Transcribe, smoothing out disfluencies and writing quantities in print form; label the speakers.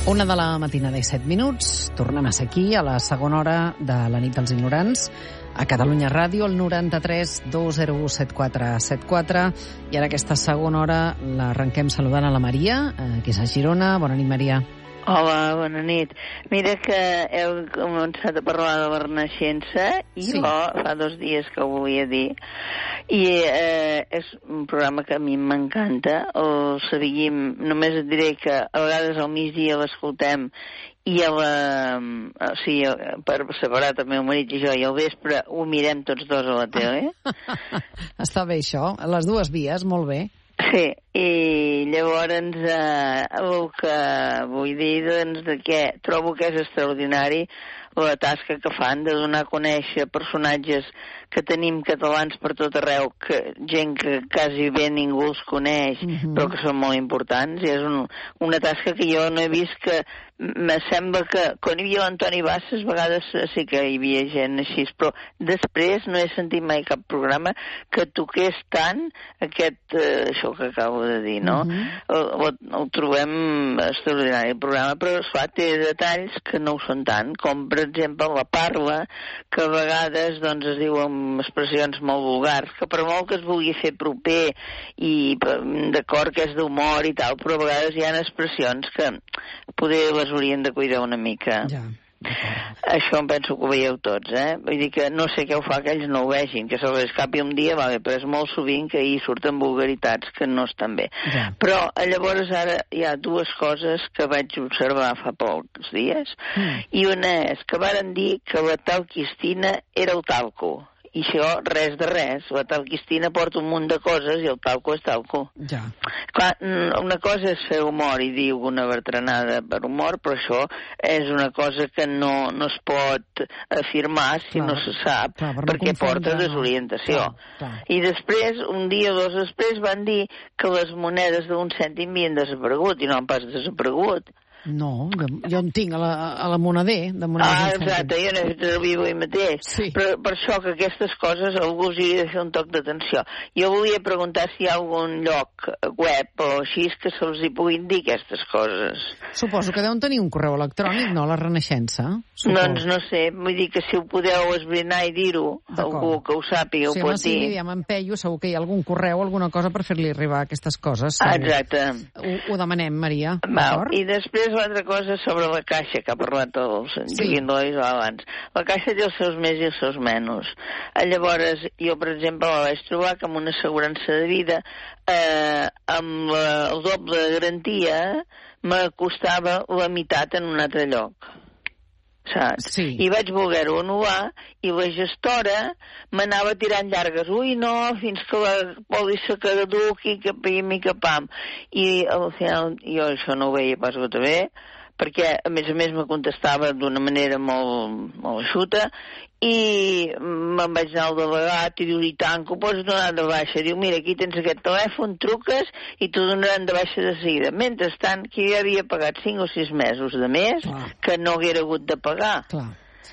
Speaker 1: 1 de la matinada i 7 minuts. Tornem a ser aquí a la segona hora de la nit dels ignorants a Catalunya Ràdio, el 93 201 7474. I ara aquesta segona hora l'arrenquem saludant a la Maria, que és a Girona. Bona nit, Maria.
Speaker 2: Hola, bona nit. Mira que heu començat a parlar de la Renaixença i sí. Jo fa 2 dies que ho volia dir. I és un programa que a mi m'encanta. El seguim, només et diré que a vegades al migdia l'escoltem i per separat el meu marit i jo, i al vespre ho mirem tots dos a la tele.
Speaker 1: Està bé això, a les dues vies, molt bé.
Speaker 2: Sí, i llavors el que vull dir, doncs, de què trobo que és extraordinari la tasca que fan de donar a conèixer personatges que tenim catalans per tot arreu, gent que quasi bé ningú els coneix, però que són molt importants, i és una tasca que jo no he vist, que me sembla que quan hi havia l'Antoni Bassas a vegades sí que hi havia gent així, però després no he sentit mai cap programa que toqués tant això que acabo de dir, no? El trobem extraordinari el programa, però esclar, té detalls que no ho són tant, com per exemple la parla, que a vegades doncs es diuen expressions molt vulgars, que per molt que es vulgui fer proper i d'acord que és d'humor i tal, però a vegades hi ha expressions que poder les haurien de cuidar una mica.
Speaker 1: Ja.
Speaker 2: Això em penso que ho veieu tots, Vull dir que no sé què ho fa que ells no ho vegin, que se'ls escapi un dia, vale, però és molt sovint que hi surten vulgaritats que no estan bé.
Speaker 1: Ja.
Speaker 2: Però llavors ara hi ha 2 coses que vaig observar fa pocs dies, i una és que varen dir que la talquistina era el talco. I això, res de res. La talquistina porta un munt de coses i el talco és talco.
Speaker 1: Ja.
Speaker 2: Clar, una cosa és fer humor i dir una bertranada per humor, però això és una cosa que no es pot afirmar si no se sap, perquè porta desorientació.
Speaker 1: Clar.
Speaker 2: I després, un dia o 2 després, van dir que les monedes d'1 cèntim havien desaparegut, i no han pas desaparegut.
Speaker 1: No, jo en tinc a la moneder.
Speaker 2: Exacte, jo n'he fet servir avui mateix.
Speaker 1: Sí.
Speaker 2: Però per això que aquestes coses algú us hauria de fer un toc d'atenció. Jo volia preguntar si hi ha algun lloc web o així que se'ls hi puguin dir aquestes coses.
Speaker 1: Suposo que deuen tenir un correu electrònic, no? La Renaixença.
Speaker 2: Doncs no sé, vull dir que si ho podeu esbrinar i dir-ho, algú que ho sàpiga ho pot dir.
Speaker 1: Si li diem en Peyu, segur que hi ha algun correu, alguna cosa per fer-li arribar aquestes coses.
Speaker 2: Exacte.
Speaker 1: Ho demanem, Maria.
Speaker 2: I després l'altra cosa sobre la Caixa, que ha parlat el Joaquim Lois abans. La Caixa té els seus més i els seus menys. Llavors, jo, per exemple, la vaig trobar que amb una assegurança de vida, amb el doble de garantia, me costava la meitat en un altre lloc. Saps?
Speaker 1: Sí.
Speaker 2: I vaig voler-ho anul·lar i la gestora m'anava tirant llargues. Ui, no, fins que la pòlissa caduqui, que pim i que pam. I al final jo això no ho veia pas gota bé, perquè a més me contestava d'una manera molt, molt eixuta, i me'n vaig anar al delegat i diu, i tant, que ho pots donar de baixa. Diu, mira, aquí tens aquest telèfon, truques i t'ho donaran de baixa de seguida. Mentrestant, que jo havia pagat 5 o 6 mesos de més, que no haguera hagut de pagar.
Speaker 1: Clar.